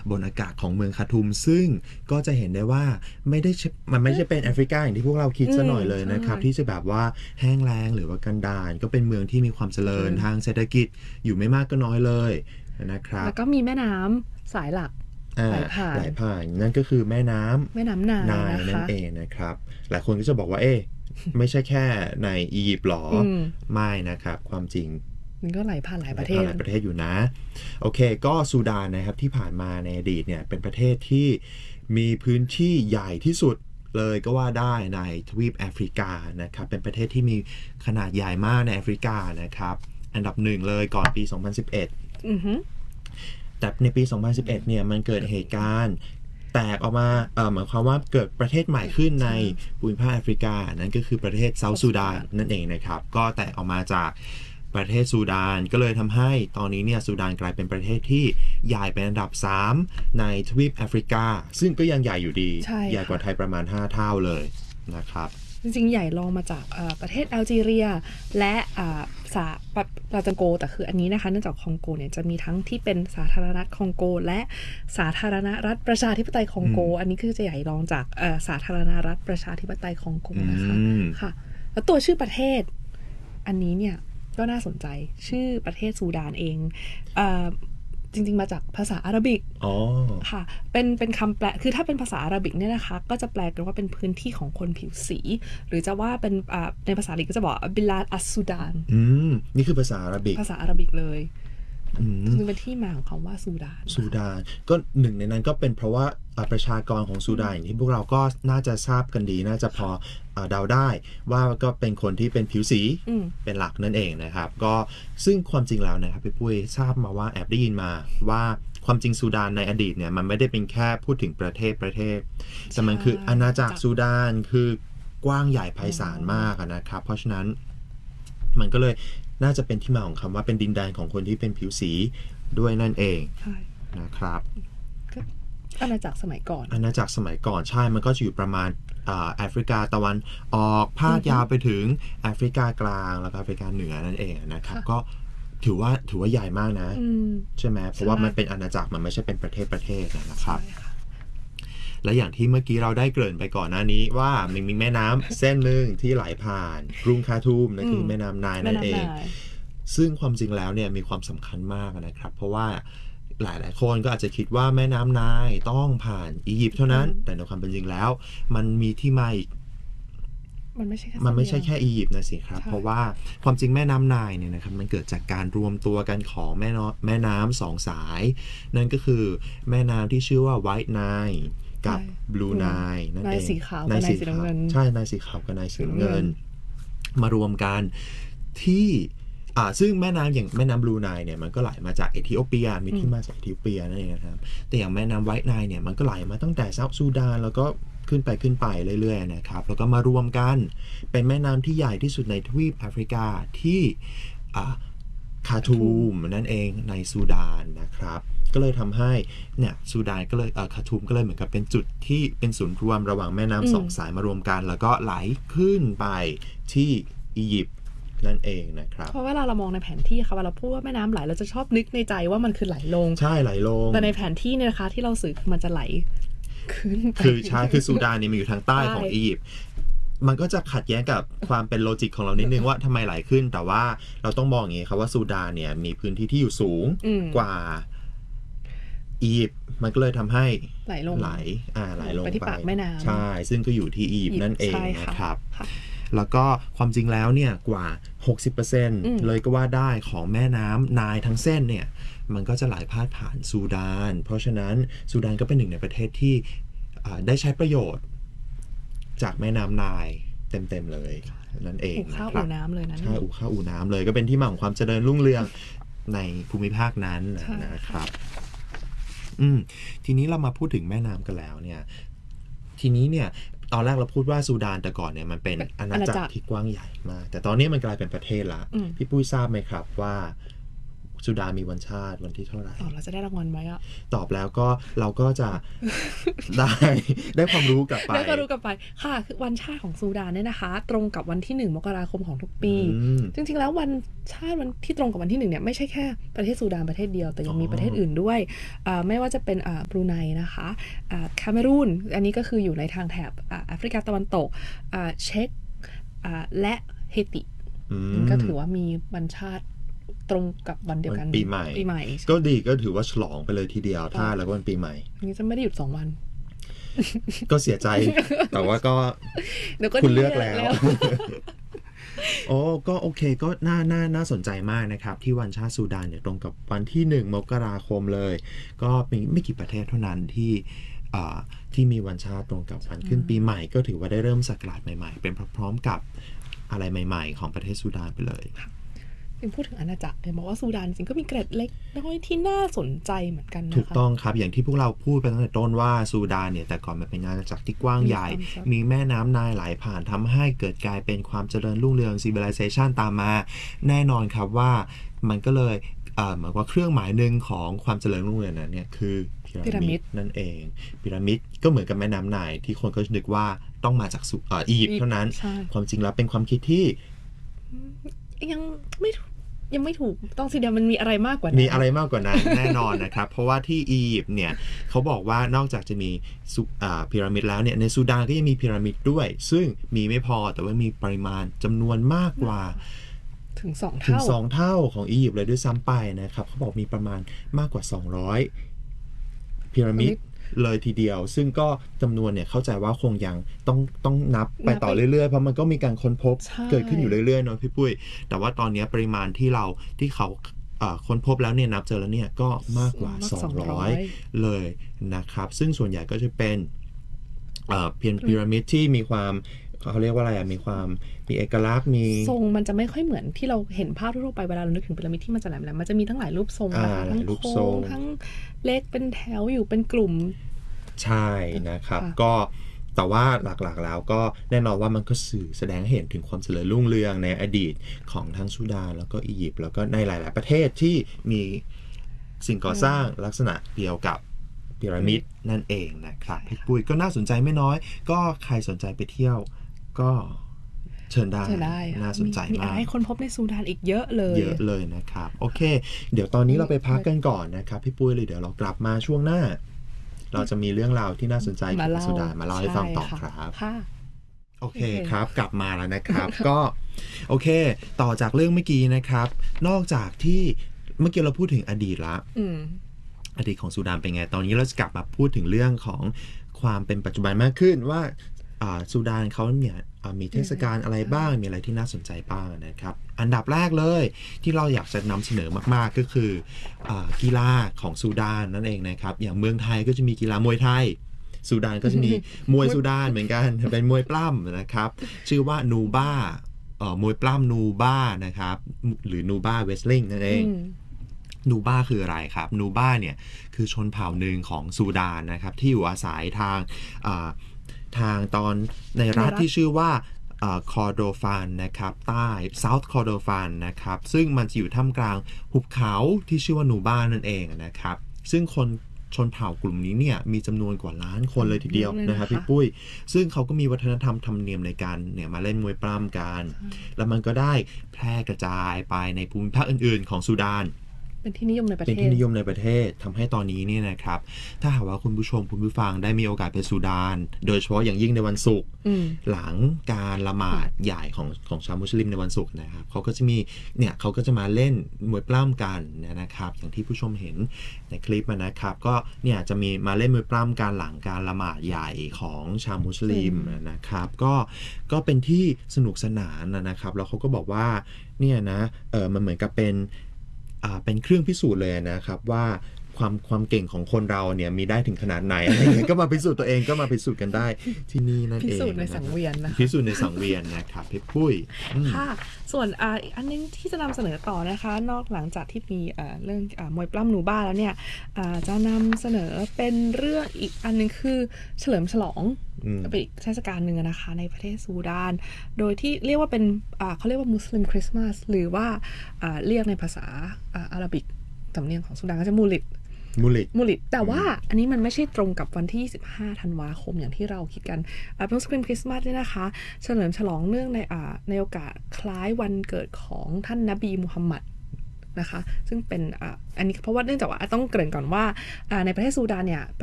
บนอากาศของเมืองคาทุมซึ่งก็จะเห็นได้ว่ามันไม่ใช่เป็นแอฟริกาอย่างที่พวกเราคิดซะหน่อยเลยนะครับที่จะแบบว่าแห้งแล้งหรือว่ากันดารก็เป็นเมืองที่มีความเจริญทางเศรษฐกิจอยู่ไม่มากก็น้อยเลยนะครับแล้วก็มีแม่น้ำสายหลักไหลผ่านนั่นก็คือแม่น้ำนายนั่นเองนะครับหลายคนก็จะบอกว่าไม่ใช่แค่ในอียิปต์หรอไม่นะครับความจริงมันก็ไหลผ่านหลายประเทศอยู่นะโอเคก็ซูดานนะครับที่ผ่านมาในอดีตเนี่ยเป็นประเทศที่มีพื้นที่ใหญ่ที่สุดเลยก็ว่าได้ในทวีปแอฟริกานะครับเป็นประเทศที่มีขนาดใหญ่มากในแอฟริกานะครับอันดับหนึ่งเลยก่อนปี 2011แต่ในปี 2011เนี่ยมันเกิดเหตุการณ์แตกออกมาหมายความว่าเกิดประเทศใหม่ขึ้นในภูมิภาคแอฟริกานั่นก็คือประเทศเซาท์ซูดานนั่นเองนะครับก็แตกออกมาจากประเทศซูดานก็เลยทำให้ตอนนี้เนี่ยซูดานกลายเป็นประเทศที่ใหญ่เป็นอันดับ3ในทวีปแอฟริกาซึ่งก็ยังใหญ่อยู่ดีใหญ่กว่าไทยประมาณ5เท่าเลยนะครับจริงๆใหญ่รองมาจากประเทศแอลจีเรียและปาจังโกแต่คืออันนี้นะคะเนื่องจากคองโกเนี่ยจะมีทั้งที่เป็นสาธารณรัฐคองโกและสาธารณรัฐประชาธิปไตยคองโกอันนี้คือจะใหญ่รองจากสาธารณรัฐประชาธิปไตยคองโกนะคะค่ะแล้วตัวชื่อประเทศอันนี้เนี่ยก็น่าสนใจชื่อประเทศซูดานเองจริงๆมาจากภาษาอาหรับิกค่ะเป็นคำแปลคือถ้าเป็นภาษาอาหรับิกเนี่ยนะคะก็จะแปลกันว่าเป็นพื้นที่ของคนผิวสีหรือจะว่าเป็นในภาษาอังกฤษก็จะบอกบิลาดอัสซูดานนี่คือภาษาอาหรับิกเลยคือเป็นที่มาของคำว่าซูดานก็หนึ่งในนั้นก็เป็นเพราะว่าประชากรของซูดานอย่างที่พวกเราก็น่าจะทราบกันดีน่าจะพอเดาได้ว่าก็เป็นคนที่เป็นผิวสีเป็นหลักนั่นเองนะครับก็ซึ่งความจริงแล้วนะครับพี่ปุ้ยทราบมาว่าแอบได้ยินมาว่าความจริงซูดานในอดีตเนี่ยมันไม่ได้เป็นแค่พูดถึงประเทศแต่มันคืออาณาจักรซูดานคือกว้างใหญ่ไพศาลมากนะครับเพราะฉะนั้นมันก็เลยน่าจะเป็นที่มาของคำว่าเป็นดินแดนของคนที่เป็นผิวสีด้วยนั่นเองนะครับอาณาจักรสมัยก่อนใช่มันก็จะอยู่ประมาณแอฟริกาตะวันออกพาดยาวไปถึงแอฟริกากลางแล้วก็แอฟริกาเหนือนั่นเองนะครับก็ถือว่าใหญ่มากนะใช่ไหมเพราะว่ามันเป็นอาณาจักรมันไม่ใช่เป็นประเทศนะครับและอย่างที่เมื่อกี้เราได้เกริ่นไปก่อนหน้านี้ว่ามันมีแม่น้ำเส้นหนึ่งที่ไหลผ่านกรุงคาทูมนั่นคือแม่น้ำไนล์นั่นเองซึ่งความจริงแล้วเนี่ยมีความสำคัญมากนะครับเพราะว่าหลายคนก็อาจจะคิดว่าแม่น้ำไนล์ต้องผ่านอียิปต์เท่านั้นแต่ในความเป็นจริงแล้วมันมีที่มาอีกมันไม่ใช่แค่อียิปต์นะสิครับเพราะว่าความจริงแม่น้ำไนล์เนี่ยนะครับมันเกิดจากการรวมตัวกันของแม่น้ำสองสายนั่นก็คือแม่น้ำที่ชื่อว่าไวท์ไนล์กับบลูไนล์นั่นเองนายสีขาวกับนายสีน้ำเงินใช่นายสีขาวกับนายสีน้ำเงินมารวมกันที่ซึ่งแม่น้ำอย่างแม่น้ำบลูไนล์เนี่ยมันก็ไหลมาจากเอธิโอเปียมีที่มาจากเอธิโอเปียนั่นเองนะครับแต่อย่างแม่น้ำไวท์ไนล์เนี่ยมันก็ไหลมาตั้งแต่เซาท์ซูดานแล้วก็ขึ้นไปเรื่อยๆนะครับแล้วก็มารวมกันเป็นแม่น้ำที่ใหญ่ที่สุดในทวีปแอฟริกาที่คาทูมนั่นเองในซูดานนะครับก็เลยทำให้เนี่ยซูดานก็เลยคาทูมก็เลยเหมือนกับเป็นจุดที่เป็นศูนย์รวมระหว่างแม่น้ำสองสายมารวมกันแล้วก็ไหลขึ้นไปที่อียิปต์นั่นเองนะครับเพราะเวลาเรามองในแผนที่ค่ะเวลาพูดว่าแม่น้ำไหลเราจะชอบนึกในใจว่ามันคือไหลลงใช่ไหลลงแต่ในแผนที่เนี่ยนะคะที่เราสื่อมันจะไหลขึ้นไปคือซูดานนี่มันอยู่ทางใต้ของอียิปต์มันก็จะขัดแย้งกับความเป็นโลจิกของเรานิดนึงว่าทำไมไหลขึ้นแต่ว่าเราต้องมองอย่างนี้ครับว่าซูดานเนี่ยมีพื้นที่ที่อยู่สูงกว่าอียิปต์มันก็เลยทำให้ไหลลงไปที่ปากแม่น้ำใช่ซึ่งก็อยู่ที่อียิปต์นั่นเองนะครับแล้วก็ความจริงแล้วเนี่ยกว่า 60% เลยก็ว่าได้ของแม่น้ำไนล์ทั้งเส้นเนี่ยมันก็จะไหลพาดผ่านซูดานเพราะฉะนั้นซูดานก็เป็นหนึ่งในประเทศที่ได้ใช้ประโยชน์จากแม่น้ำไนล์เต็มๆเลยนั่นเองนะครับอู่ข้าวอู่น้ำเลยนะใช่อู่ข้าวอู่น้ำเลยก็เป็นที่มาของความเจริญรุ่งเรืองในภูมิภาคนั้นนะครับทีนี้เรามาพูดถึงแม่น้ำกันแล้วเนี่ยทีนี้เนี่ยตอนแรกเราพูดว่าซูดานแต่ก่อนเนี่ยมันเป็นอาณาจักรที่กว้างใหญ่มากแต่ตอนนี้มันกลายเป็นประเทศละพี่ปุ้ยทราบไหมครับว่าซูดานมีวันชาติวันที่เท่าไหร่เราจะได้รางวัลไหมอ่ะตอบแล้วก็เราก็จะ ได้ความรู้กลับไปได้ความรู้กลับไปค่ะคือวันชาติของซูดานเนี่ยนะคะตรงกับวันที่1มกราคมของทุกปีจริงๆแล้ววันชาติวันที่ตรงกับวันที่1เนี่ยไม่ใช่แค่ประเทศซูดานประเทศเดียวแต่ยังมีประเทศอื่นด้วยไม่ว่าจะเป็นบรูไนนะคะแคเมรูนอันนี้ก็คืออยู่ในทางแถบแอฟริกาตะวันตกเช็กและเฮติก็ถือว่ามีวันชาติตรงกับวันเดียวกันปีใหม่ก็ดีก็ถือว่าฉลองไปเลยทีเดียวถ้าแล้วก็วันปีใหม่นี้จะไม่ได้หยุด2 วันก็เสียใจแต่ว่าก็คุณเลือกแล้วโอ้ก็โอเคก็น่าสนใจมากนะครับที่วันชาติซูดานเนี่ยตรงกับวันที่1 มกราคมเลยก็มีไม่กี่ประเทศเท่านั้นที่มีวันชาติตรงกับวันขึ้นปีใหม่ก็ถือว่าได้เริ่มศักราชใหม่ๆเป็นพร้อมๆกับอะไรใหม่ๆของประเทศซูดานไปเลยพูดถึงอาณาจักรเนี่ยบอกว่าซูดานจริงก็มีเกร็ดเล็กน้อยที่น่าสนใจเหมือนกันนะคะถูกต้องครับอย่างที่พวกเราพูดไปตั้งแต่ต้นว่าซูดานเนี่ยแต่ก่อนมันเป็นอาณาจักรที่กว้างใหญ่มีแม่น้ำไนล์ไหลผ่านทำให้เกิดกลายเป็นความเจริญรุ่งเรือง civilization ตามมาแน่นอนครับว่ามันก็เลยเหมือนว่าเครื่องหมายหนึ่งของความเจริญรุ่งเรืองนั้นเนี่ยคือพีระมิดนั่นเองพีระมิดก็เหมือนกับแม่น้ำไนล์ที่คนก็นึกว่าต้องมาจากอียิปต์เท่านั้นความจริงแล้วเป็นความคิดที่ยังไม่ถูกต้องสิเดียวมันมีอะไรมากกว่านั้นมีอะไรมากกว่านั้นแน่นอนนะครับเพราะว่าที่อียิปต์เนี่ยเขาบอกว่านอกจากจะมีพีระมิดแล้วเนี่ยในซูดานก็ยังมีพีระมิดด้วยซึ่งมีไม่พอแต่ว่ามีปริมาณจำนวนมากกว่าถึง2 เท่าของอียิปต์เลยด้วยซ้ำไปนะครับเขาบอกมีประมาณมากกว่า200พีระมิดเลยทีเดียวซึ่งก็จำนวนเนี่ยเข้าใจว่าคงยังต้องนับไปต่อเรื่อยๆเพราะมันก็มีการค้นพบเกิดขึ้นอยู่เรื่อยๆเนาะพี่ปุ้ยแต่ว่าตอนนี้ปริมาณที่เขาค้นพบแล้วเนี่ยนับเจอแล้วเนี่ยก็มากกว่า200เลยนะครับซึ่งส่วนใหญ่ก็จะเป็นพีระมิดที่มีความเขาเรียกว่าอะไรมีเอกลักษณ์มีทรงมันจะไม่ค่อยเหมือนที่เราเห็นภาพทั่วไปเวลาเรานึกถึงพีระมิดที่มันจะแหลมๆมันจะมีทั้งหลายรูปทรงนะคะทั้งโค้งทั้งเล็กเป็นแถวอยู่เป็นกลุ่มใช่นะครับก็แต่ว่าหลักๆแล้วก็แน่นอนว่ามันก็สื่อแสดงให้เห็นถึงความเจริญรุ่งเรืองในอดีตของทั้งซูดานแล้วก็อียิปต์แล้วก็ในหลายๆประเทศที่มีสิ่งก่อสร้างลักษณะเดียวกับพีระมิดนั่นเองนะครับพี่ปุ้ยก็น่าสนใจไม่น้อยก็ใครสนใจไปเที่ยวก็เชิญได้น่าสนใจมากมีอะไรให้คนพบในซูดานอีกเยอะเลยนะครับโอเคเดี๋ยวตอนนี้เราไปพักกันก่อนนะครับพี่ปุ้ยเลยเดี๋ยวเรากลับมาช่วงหน้าเราจะมีเรื่องราวที่น่าสนใจเกี่ยวกับซูดานมาเล่าให้ฟังต่อครับโอเคครับกลับมาแล้วนะครับก็โอเคต่อจากเรื่องเมื่อกี้นะครับนอกจากที่เมื่อกี้เราพูดถึงอดีตละอดีตของซูดานเป็นไงตอนนี้เราจะกลับมาพูดถึงเรื่องของความเป็นปัจจุบันมากขึ้นว่าซูดานเขาเนี่ยมีเทศกาลอะไรบ้างมีอะไรที่น่าสนใจบ้างนะครับอันดับแรกเลยที่เราอยากจะนำเสนอมากๆก็คือกีฬาของซูดานนั่นเองนะครับอย่างเมืองไทยก็จะมีกีฬามวยไทยซูดานก็จะมีมวยซูดานเหมือนกันเป็นมวยปล้ำนะครับชื่อว่านูบ้ามวยปล้ำนูบ้านะครับหรือนูบ้าเวสลิงนั่นเองนูบ้าคืออะไรครับนูบ้าเนี่ยคือชนเผ่าหนึ่งของซูดานนะครับที่อยู่อาศัยทางตอนในรัฐที่ชื่อว่าคอร์โดฟานนะครับใต้เซาท์คอร์โดฟานนะครับซึ่งมันจะอยู่ท่ามกลางหุบเขาที่ชื่อว่านูบ้านั่นเองนะครับซึ่งคนชนเผ่ากลุ่มนี้เนี่ยมีจำนวนกว่าล้านคนเลยทีเดียวนะครับพี่ปุ้ยซึ่งเขาก็มีวัฒนธรรมธรรมเนียมในการเนี่ยมาเล่นมวยปล้ำกันแล้วมันก็ได้แพร่กระจายไปในภูมิภาคอื่นๆของซูดานเป็นที่นิยมในประเทศทำให้ตอนนี้เนี่ยนะครับถ้าหากว่าคุณผู้ชมคุณผู้ฟังได้มีโอกาสไปซูดานโดยเฉพาะอย่างยิ่งในวันศุกร์หลังการละหมาดใหญ่ของชาวมุสลิมในวันศุกร์นะครับเขาก็จะมาเล่นมวยปล้ำกันนะครับอย่างที่ผู้ชมเห็นในคลิปนะครับก็เนี่ยจะมีมาเล่นมวยปล้ำกันหลังการละหมาดใหญ่ของชาวมุสลิมนะครับก็เป็นที่สนุกสนานนะครับแล้วเขาก็บอกว่าเนี่ยนะมันเหมือนกับเป็นเครื่องพิสูจน์เลยนะครับว่าความเก่งของคนเราเนี่ยมีได้ถึงขนาดไหนอะไรอย่างเงี้ยก็มาพิสูจน์ตัวเองก็มาพิสูจน์กันได้ที่นี่นั่นเองพิสูจน์ในสังเวียนนะพิสูจน์ในสังเวียนนะครับพี่ปุ้ยค่ะส่วนอีกอันนึงที่จะนำเสนอต่อนะคะนอกหลังจากที่มีเรื่องมวยปล้ำนูบ้าแล้วเนี่ยจะนำเสนอเป็นเรื่องอีกอันนึงคือเฉลิมฉลองเป็นอีกเทศกาลหนึ่งนะคะในประเทศซูดานโดยที่เรียกว่าเป็นเขาเรียกว่ามุสลิมคริสต์มาสหรือว่าเรียกในภาษาอาหรับิกสำเนียงของซูดานก็จะมูลิดแต่ว่าอันนี้มันไม่ใช่ตรงกับวันที่25ธันวาคมอย่างที่เราคิดกันมุสลิมคริสต์มาสเนี่ยนะคะเฉลิมฉลองเนื่องในโอกาสคล้ายวันเกิดของท่านนบีมุฮัมมัดนะคะซึ่งเป็นอันนี้เพราะว่าเนื่องจากว่าต้องเกริ่นก่อนว่าในประเทศซูดานเนี่ย